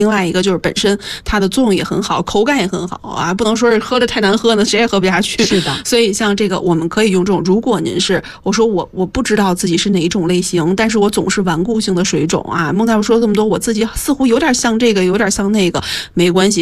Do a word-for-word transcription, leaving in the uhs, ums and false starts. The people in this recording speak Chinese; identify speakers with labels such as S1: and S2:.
S1: 另外一个就是本身它的作用也很好，口感也很好啊，不能说是喝的太难喝呢，谁也喝不下去。
S2: 是的，
S1: 所以像这个我们可以用这种，如果您是我说我我不知道自己是哪一种类型，但是我总是顽固性的水肿啊，孟大夫说这么多，我自己似乎有点像这个，有点像那个，没关系。